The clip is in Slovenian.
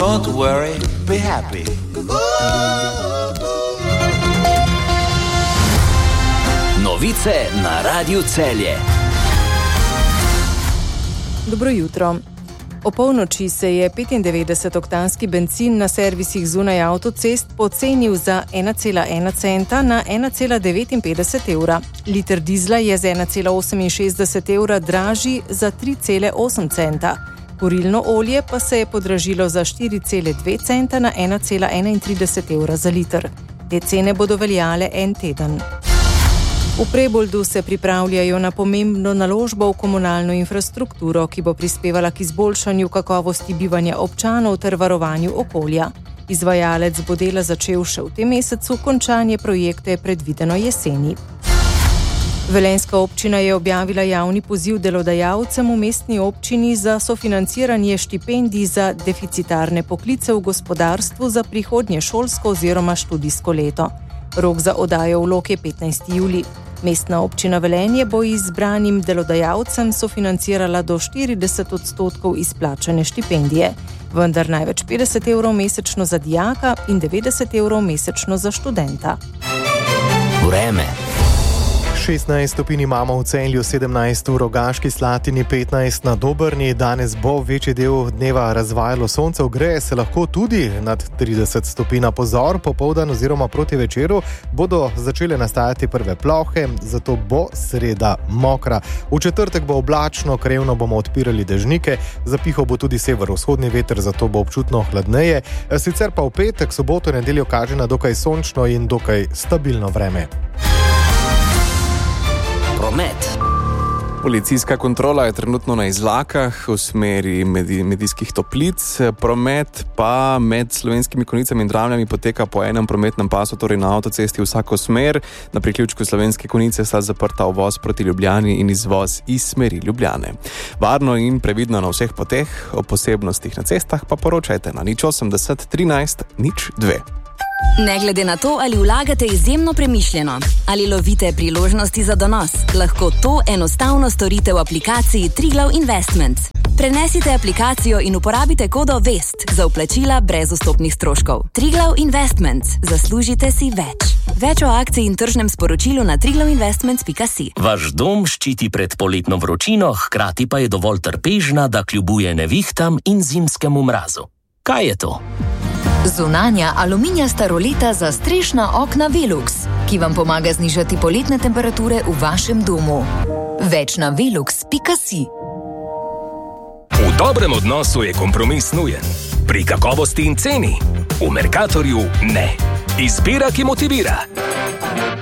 Don't worry, be happy. Novice na Radiu Celje. Dobro jutro. O polnoči se je 95-oktanski bencin na servisih zunaj avtocest pocenil za 1,1 centa na 1,59 evra. Liter dizla je z 1,68 evra dražji za 3,8 centa. Kurilno olje pa se je podražilo za 4,2 centa na 1,31 evra za liter. Te cene bodo veljale en teden. V Preboldu se pripravljajo na pomembno naložbo v komunalno infrastrukturo, ki bo prispevala k izboljšanju kakovosti bivanja občanov ter varovanju okolja. Izvajalec bo dela začel še v tem mesecu, končanje projekta je predvideno jeseni. Velenjska občina je objavila javni poziv delodajalcem v mestni občini za sofinanciranje štipendij za deficitarne poklice v gospodarstvu za prihodnje šolsko oziroma študijsko leto. Rok za oddajo vlog je 15. julij. Mestna občina Velenje bo izbranim delodajalcem sofinancirala do 40% izplačane štipendije, vendar največ 50 evrov mesečno za dijaka in 90 evrov mesečno za študenta. Vreme. 16 stopinj imamo v Celju, 17 v Rogaški Slatini, 15 na Dobrni. Danes bo večji del dneva razvajalo sonce, ogreje se lahko tudi nad 30 stopinj. Pozor, popoldan oziroma proti večeru bodo začele nastajati prve plohe, zato bo sreda mokra. V četrtek bo oblačno, krajevno bomo odpirali dežnike, zapihal bo tudi severovzhodni veter, zato bo občutno hladneje. Sicer pa v petek, soboto in nedeljo kaže na dokaj sončno in dokaj stabilno vreme. Promet. Policijska kontrola je trenutno na Izlakah v smeri Medijskih Toplic. Promet pa med Slovenskimi Konjicami in Dravljami poteka po enem prometnem pasu, torej na avtocesti vsako smer. Na priključku Slovenske Konjice sta zaprta uvoz proti Ljubljani in izvoz iz smeri Ljubljane. Varno in previdno na vseh poteh, o posebnostih na cestah pa poročajte na 080 13 02. Ne glede na to, ali vlagate izjemno premišljeno ali lovite priložnosti za donos, lahko to enostavno storite v aplikaciji Triglav Investments. Prenesite aplikacijo in uporabite kodo VEST za vplačila brez vstopnih stroškov. Triglav Investments. Zaslužite si več. Več o akciji in tržnem sporočilu na triglavinvestments.si. Vaš dom ščiti pred poletno vročino, hkrati pa je dovolj trpežna, da kljubuje nevihtam in zimskemu mrazu. Kaj je to? Zunanja aluminijasta roleta za strešna okna Velux, ki vam pomaga znižati poletne temperature v vašem domu. Več na velux.si. V dobrem odnosu je kompromis nujen. Pri kakovosti in ceni. V Mercatorju ne. Izbira, ki motivira.